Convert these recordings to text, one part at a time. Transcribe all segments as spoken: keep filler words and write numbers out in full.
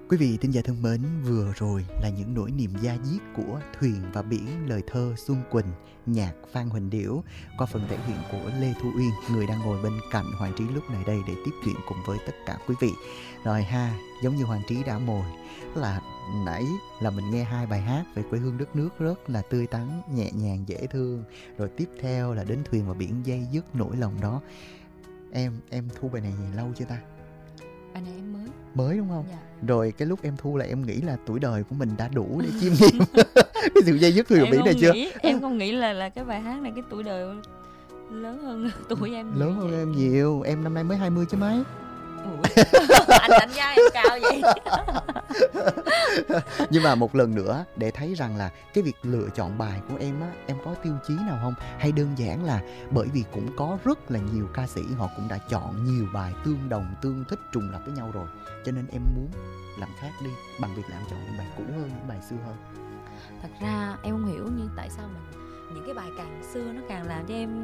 Quý vị thính giả thân mến, vừa rồi là những nỗi niềm da diết của Thuyền và Biển, lời thơ Xuân Quỳnh, nhạc Phan Huỳnh Điểu, qua phần thể hiện của Lê Thu Uyên, người đang ngồi bên cạnh Hoàng Trí lúc này đây để tiếp chuyện cùng với tất cả quý vị. Rồi ha, giống như Hoàng Trí đã mồi, là nãy là mình nghe hai bài hát về quê hương đất nước rất là tươi tắn, nhẹ nhàng, dễ thương. Rồi tiếp theo là đến Thuyền và Biển dây dứt nỗi lòng đó. Em, em thu bài này lâu chưa ta? Bài này em mới Mới đúng không? Dạ. Rồi cái lúc em thu là em nghĩ là tuổi đời của mình đã đủ để chiêm nghiệm cái sự dây dứt Thuyền và Em Biển này không chưa? nghĩ, em không nghĩ là là cái bài hát này cái tuổi đời lớn hơn tuổi em. Lớn hơn em nhiều, em năm nay mới hai mươi chứ mấy. Ủa? Anh đánh giá em cao vậy. Nhưng mà một lần nữa để thấy rằng là cái việc lựa chọn bài của em á, em có tiêu chí nào không? Hay đơn giản là bởi vì cũng có rất là nhiều ca sĩ họ cũng đã chọn nhiều bài tương đồng, tương thích, trùng lặp với nhau rồi, cho nên em muốn làm khác đi bằng việc làm chọn những bài cũ hơn, những bài xưa hơn. Thật ra em không hiểu nhưng tại sao mình những cái bài càng xưa nó càng làm cho em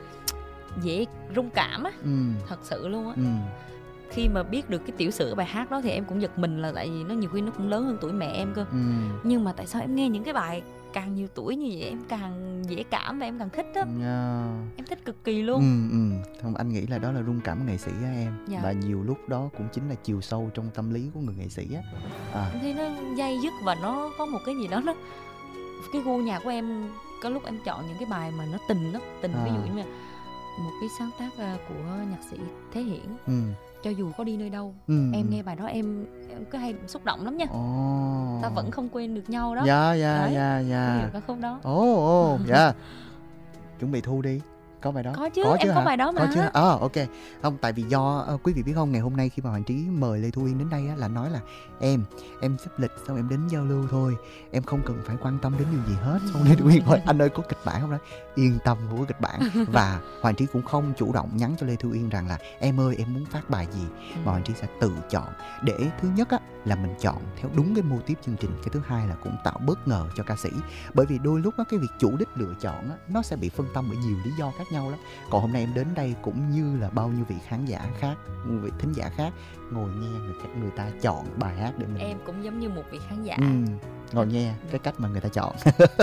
dễ rung cảm á. Ừ. Thật sự luôn á. Ừ. Khi mà biết được cái tiểu sử của bài hát đó thì em cũng giật mình, là tại vì nó nhiều khi nó cũng lớn hơn tuổi mẹ em cơ. Ừ. Nhưng mà tại sao em nghe những cái bài càng nhiều tuổi như vậy em càng dễ cảm và em càng thích á. Yeah. Em thích cực kỳ luôn. Ừ, ừ. Không, anh nghĩ là đó là rung cảm của nghệ sĩ á em. Dạ. Và nhiều lúc đó cũng chính là chiều sâu trong tâm lý của người nghệ sĩ á. À. Em thấy nó dây dứt và nó có một cái gì đó, nó cái gu nhạc của em có lúc em chọn những cái bài mà nó tình đó, tình À. ví dụ như là một cái sáng tác của nhạc sĩ Thế Hiển, Ừ. Cho Dù Có Đi Nơi Đâu. Ừ. Em nghe bài đó em em cứ hay xúc động lắm nha. Ồ. Ta vẫn không quên được nhau đó. Dạ dạ Đấy, dạ em dạ. hiểu ca khúc đó. Ồ ồ dạ. Chuẩn bị thu đi. Có bài đó. Có chứ, em hả? có bài đó mà. Có chứ. À, ok. Không, tại vì do uh, quý vị biết không, ngày hôm nay khi mà Hoàng Trí mời Lê Thu Uyên đến đây á, là nói là em em xếp lịch xong em đến giao lưu thôi, em không cần phải quan tâm đến điều gì hết. Xong Lê Thu Uyên hỏi anh ơi có kịch bản không đó? Yên tâm, không có kịch bản. Và Hoàng Trí cũng không chủ động nhắn cho Lê Thu Uyên rằng là em ơi em muốn phát bài gì, mà Hoàng Trí sẽ tự chọn. Để thứ nhất á là mình chọn theo đúng cái mô típ chương trình, cái thứ hai là cũng tạo bất ngờ cho ca sĩ. Bởi vì đôi lúc á cái việc chủ đích lựa chọn á nó sẽ bị phân tâm bởi nhiều lý do khác nhau lắm. Còn hôm nay em đến đây cũng như là bao nhiêu vị khán giả khác, vị thính giả khác ngồi nghe người, người ta chọn bài hát để mình. Em cũng giống như một vị khán giả. Ừ, ngồi nghe cái cách mà người ta chọn.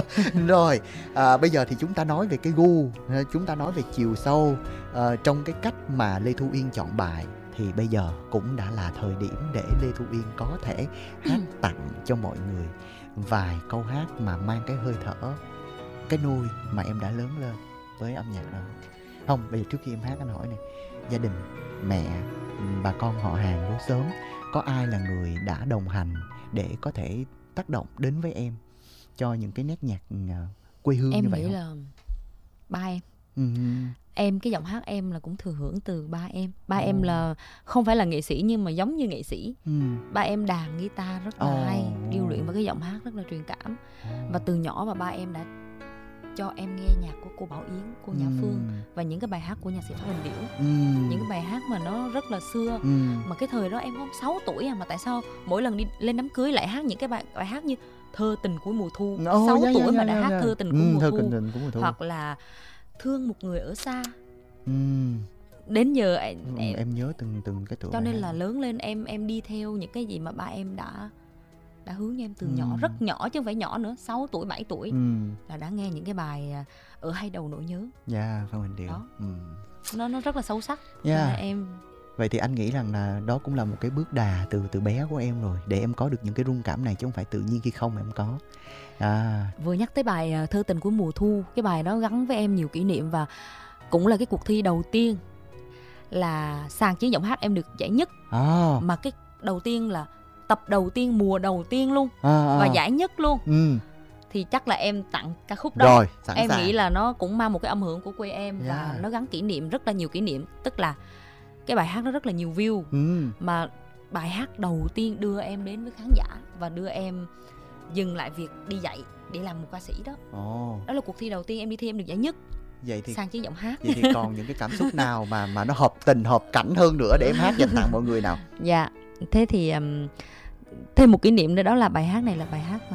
Rồi à, bây giờ thì chúng ta nói về cái gu, chúng ta nói về chiều sâu à, trong cái cách mà Lê Thu Uyên chọn bài. Thì bây giờ cũng đã là thời điểm để Lê Thu Uyên có thể hát tặng cho mọi người vài câu hát mà mang cái hơi thở, cái nôi mà em đã lớn lên với âm nhạc đó. Không, bây giờ trước khi em hát anh hỏi này, gia đình, mẹ, bà con họ hàng lối xóm, có ai là người đã đồng hành để có thể tác động đến với em cho những cái nét nhạc quê hương em như vậy nghĩ không? là ba em. Ừ. Em cái giọng hát em là cũng thừa hưởng từ ba em. Ba Ồ. em là không phải là nghệ sĩ nhưng mà giống như nghệ sĩ. Ừ. Ba em đàn guitar rất là Ồ. hay, điêu luyện và cái giọng hát rất là truyền cảm. Và từ nhỏ mà ba em đã cho em nghe nhạc của cô Bảo Yến, cô Nhã Phương và những cái bài hát của nhạc sĩ Phan Huỳnh Điểu. Ừ. Những cái bài hát mà nó rất là xưa. Ừ. Mà cái thời đó em có sáu tuổi à, mà tại sao mỗi lần đi lên đám cưới lại hát những cái bài, bài hát như Thơ Tình Cuối Mùa Thu. Oh, sáu yeah, tuổi yeah, mà yeah, đã yeah, hát yeah. Thơ Tình Ừ, Cuối Mùa Thơ Thu. Tình Cuối Mùa Thu. Hoặc là Thương Một Người Ở Xa. Ừ. Đến giờ em, em, em nhớ từng từng cái tuổi. cho nên là lớn lên em em đi theo những cái gì mà ba em đã đã hướng cho em từ Ừ. nhỏ, rất nhỏ chứ không phải nhỏ nữa, sáu tuổi bảy tuổi Ừ. là đã nghe những cái bài Ở Hai Đầu Nỗi Nhớ. Dạ, yeah, Phan Huỳnh Điểu. Đó. Ừ. Nó nó rất là sâu sắc. Yeah. Nên là em Vậy thì anh nghĩ rằng là đó cũng là một cái bước đà từ từ bé của em rồi, để em có được những cái rung cảm này chứ không phải tự nhiên khi không em có. À. Vừa nhắc tới bài Thơ Tình Của Mùa Thu, cái bài đó gắn với em nhiều kỷ niệm và cũng là cái cuộc thi đầu tiên là sàn chiến giọng hát em được giải nhất. À. Mà cái đầu tiên là tập đầu tiên, mùa đầu tiên luôn. À, à. Và giải nhất luôn. Ừ. Thì chắc là em tặng ca khúc đó. Rồi, sẵn em sàng. nghĩ là nó cũng mang một cái âm hưởng của quê em. Yeah. Và nó gắn kỷ niệm, rất là nhiều kỷ niệm. Tức là cái bài hát nó rất là nhiều view. Ừ. Mà bài hát đầu tiên đưa em đến với khán giả và đưa em dừng lại việc đi dạy để làm một ca sĩ đó. Ồ. Đó là cuộc thi đầu tiên em đi thi em được giải nhất. Vậy thì sàn chiến giọng hát. Vậy thì còn những cái cảm xúc nào mà mà nó hợp tình hợp cảnh hơn nữa để em hát dành tặng mọi người nào? Dạ. Thế thì um, thêm một kỷ niệm nữa, đó là bài hát này là bài hát mà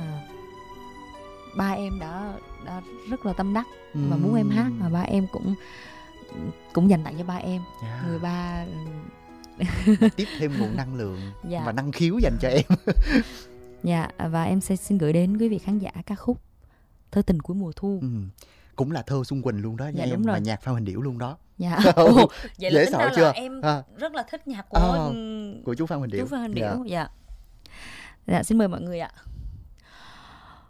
ba em đã đã rất là tâm đắc và muốn em hát, mà ba em cũng cũng dành tặng cho ba em. Yeah. Người ba tiếp thêm nguồn năng lượng Dạ. và năng khiếu dành cho em. Dạ, và em sẽ xin gửi đến quý vị khán giả ca khúc Thơ tình cuối mùa thu. Ừ. Cũng là thơ Xuân Quỳnh luôn đó nha. Dạ, em, đúng rồi. mà nhạc Phan Huỳnh Điểu luôn đó. Dạ. Ồ, vậy Dễ là tính sợ ra chưa? là em À. rất là thích nhạc của À, của chú Phan Huỳnh Điểu. chú Phan Huỳnh Dạ. Điểu. Dạ. Dạ, xin mời mọi người ạ.